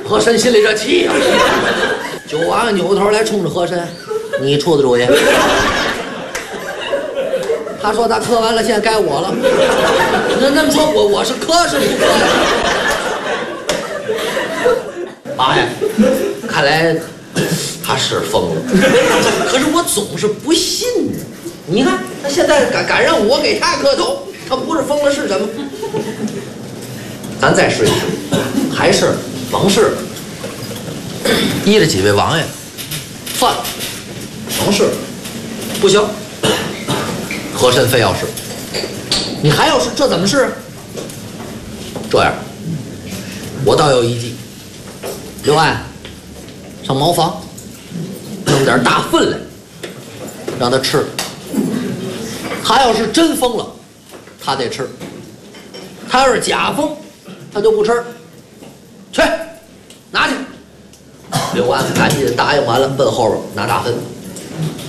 和珅心里这气呀、九王爷扭头来冲着和珅：“你出的主意。”他说他磕完了，现在该我了。那么说我是磕是不磕呀？八爷，看来他是疯了，可是我总是不信呢。你看他现在敢让我给他磕头，他不是疯了是什么？咱再试一试，还是王氏依着几位王爷，算了，王氏不行。和珅非要试，你还要试，这怎么试？这样，我倒有一计。刘安，上茅房弄点大粪来，让他吃。他要是真疯了，他得吃；他要是假疯，他就不吃。去，拿去。刘安赶紧答应完了，奔后边拿大粪。